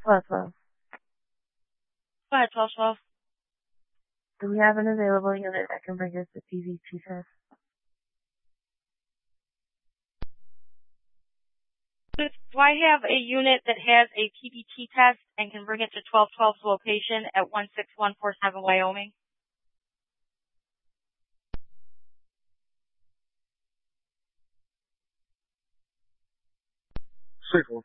1212. Go ahead, 1212. Do we have an available unit that can bring us the PVT test? Do I have a unit that has a PBT test and can bring it to 1212's location at 16147 Wyoming? Six one.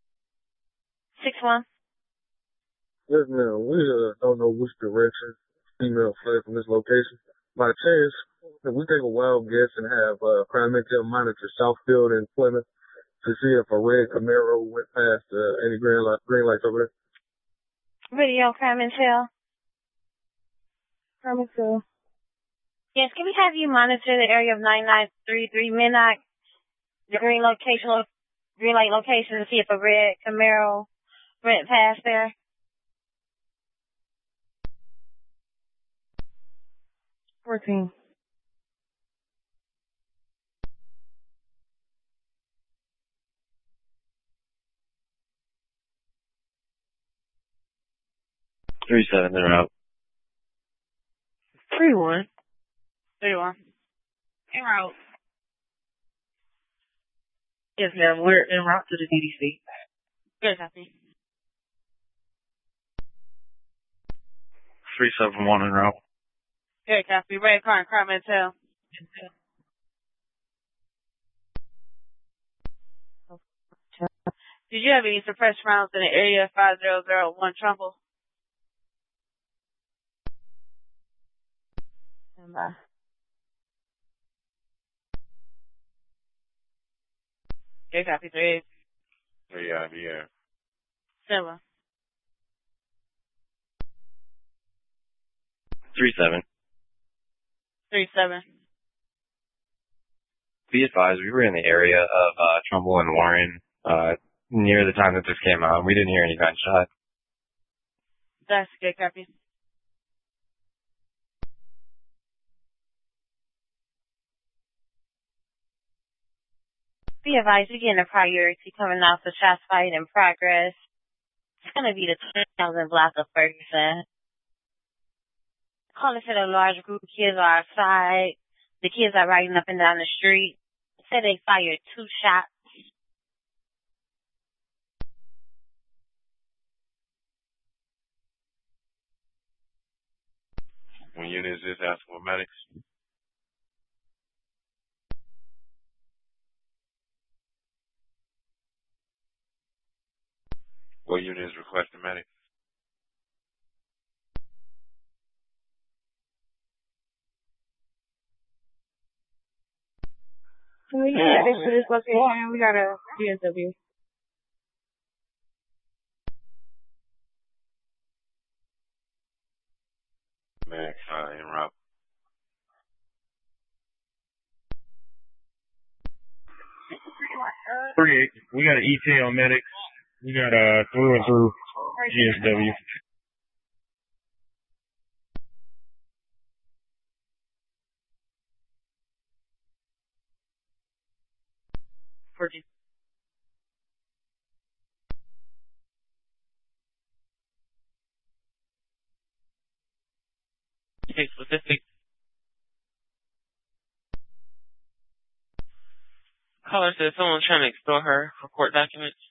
61. Yes, ma'am. We don't know which direction female fled from this location. By chance, if we take a wild guess and have Crime Intel monitor Southfield and Plymouth to see if a red Camaro went past any green lights over there. Video Crime Intel. Crime Intel. Yes, can we have you monitor the area of 9933 Minnock, the green light location, to see if a red Camaro went past there? $14. Three 7, they're out. 3-1. 31. En route. Yes, ma'am. We're en route to the DDC. Good, copy. 371 en route. Good, copy. Red car and Crime Intel. Did you have any suppressed rounds in the area 5001 Trumbull? Standby. Good, copy. 3. 3 out of the air. Similar. 3-7. 3-7. Be advised, we were in the area of Trumbull and Warren near the time that this came out. We didn't hear any gunshot. That's good, copy. Be advised, you're getting a priority coming off the shots fired in progress. It's going to be the 20,000 block of Ferguson. Caller said a large group of kids are outside. The kids are riding up and down the street. Said they fired 2 shots. When unit is this, ask for medics. What unit is requesting medics? Can we get medics for this location? We got a DSW. Medics, en route. 3-8. We got an ETA on medics. We got through and through GSW. Okay, specific. Caller says someone's trying to extort her for court documents.